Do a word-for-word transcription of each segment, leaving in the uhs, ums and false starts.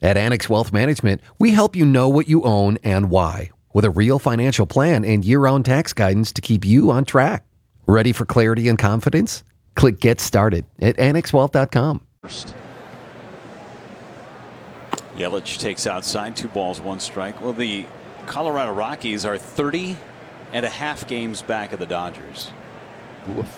At Annex Wealth Management, we help you know what you own and why, with a real financial plan and year-round tax guidance to keep you on track. Ready for clarity and confidence? Click Get Started at annex wealth dot com. Yelich takes outside, two balls, one strike. Well, the Colorado Rockies are thirty and a half games back of the Dodgers. Oof.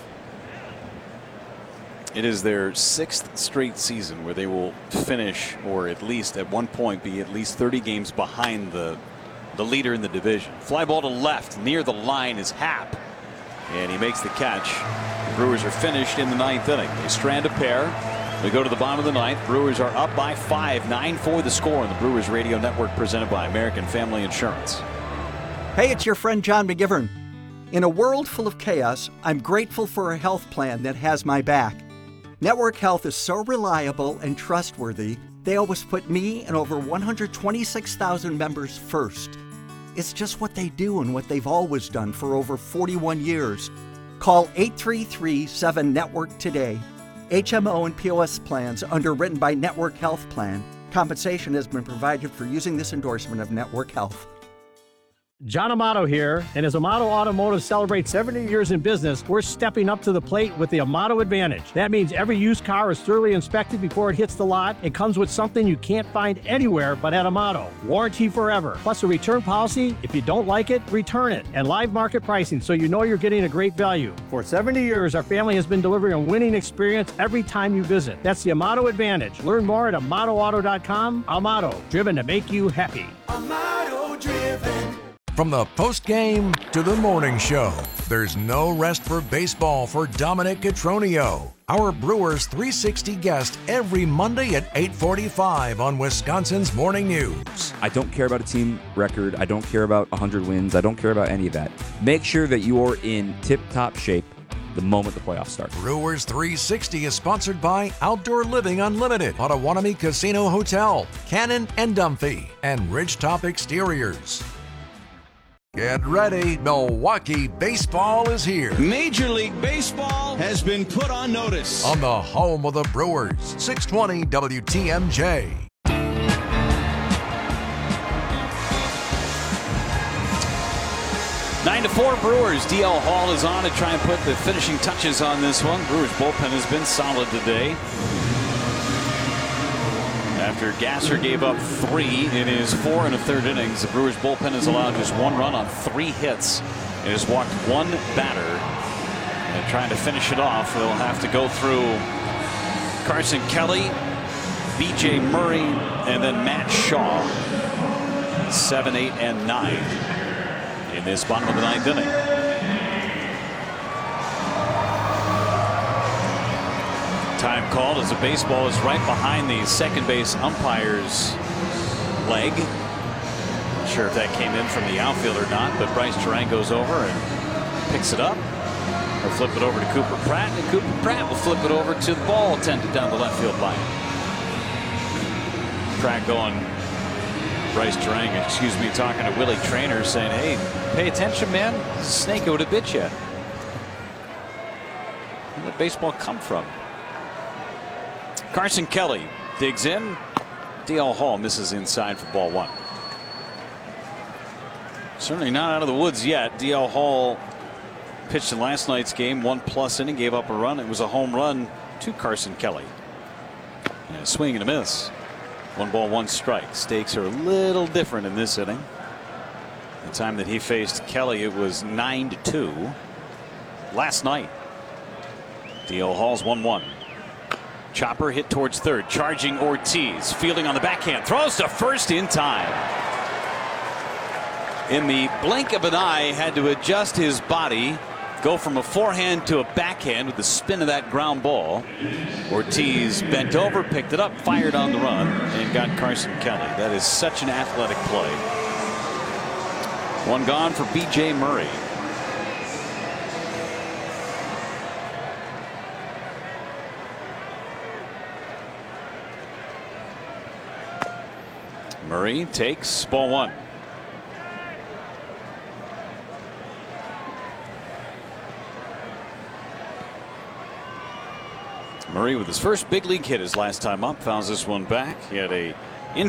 It is their sixth straight season where they will finish, or at least at one point be at least thirty games behind the the leader in the division. Fly ball to left near the line is Happ, and he makes the catch. The Brewers are finished in the ninth inning. They strand a pair. We go to the bottom of the ninth. Brewers are up by five, nine four the score on the Brewers Radio Network, presented by American Family Insurance. Hey, it's your friend John McGivern. In a world full of chaos, I'm grateful for a health plan that has my back. Network Health is so reliable and trustworthy, they always put me and over one hundred twenty-six thousand members first. It's just what they do and what they've always done for over forty-one years. Call eight three three, seven, network today. H M O and P O S plans underwritten by Network Health Plan. Compensation has been provided for using this endorsement of Network Health. John Amato here, and as Amato Automotive celebrates seventy years in business, we're stepping up to the plate with the Amato Advantage. That means every used car is thoroughly inspected before it hits the lot. It comes with something you can't find anywhere but at Amato. Warranty forever, plus a return policy. If you don't like it, return it, and live market pricing so you know you're getting a great value. For seventy years, our family has been delivering a winning experience every time you visit. That's the Amato Advantage. Learn more at amato auto dot com. Amato, driven to make you happy. Amato driven. From the post-game to the morning show, there's no rest for baseball for Dominic Cotroneo, our Brewers three sixty guest every Monday at eight forty-five on Wisconsin's Morning News. I don't care about a team record. I don't care about one hundred wins. I don't care about any of that. Make sure that you are in tip-top shape the moment the playoffs start. Brewers three sixty is sponsored by Outdoor Living Unlimited, Potawatomi Casino Hotel, Cannon and Dumphy, and Ridgetop Exteriors. Get ready, Milwaukee baseball is here. Major League Baseball has been put on notice. On the home of the Brewers, six twenty W T M J. Nine to four Brewers. D L Hall is on to try and put the finishing touches on this one. Brewers bullpen has been solid today. After Gasser gave up three in his four and a third innings, the Brewers bullpen has allowed just one run on three hits. It has walked one batter. And trying to finish it off, they'll have to go through Carson Kelly, B J Murray, and then Matt Shaw. Seven, eight, and nine in this bottom of the ninth inning. Time called as the baseball is right behind the second base umpire's leg. Not sure if that came in from the outfield or not, but Bryce Terang goes over and picks it up. He'll flip it over to Cooper Pratt, and Cooper Pratt will flip it over to the ball tended down the left field line. Pratt going, Bryce Terang, excuse me, talking to Willie Traynor, saying, hey, pay attention, man. Snake would have bit you. Where did baseball come from? Carson Kelly digs in. D L Hall misses inside for ball one. Certainly not out of the woods yet. D L Hall pitched in last night's game, one plus inning, gave up a run. It was a home run to Carson Kelly. And a swing and a miss. One ball, one strike. Stakes are a little different in this inning. The time that he faced Kelly, it was nine to two last night. D L Hall's one one. Chopper hit towards third, charging Ortiz, fielding on the backhand, throws to first in time. In the blink of an eye, had to adjust his body, go from a forehand to a backhand with the spin of that ground ball. Ortiz bent over, picked it up, fired on the run, and got Carson Kelly. That is such an athletic play. One gone for B J Murray. Murray takes ball one. Murray with his first big league hit his last time up, fouls this one back. He had a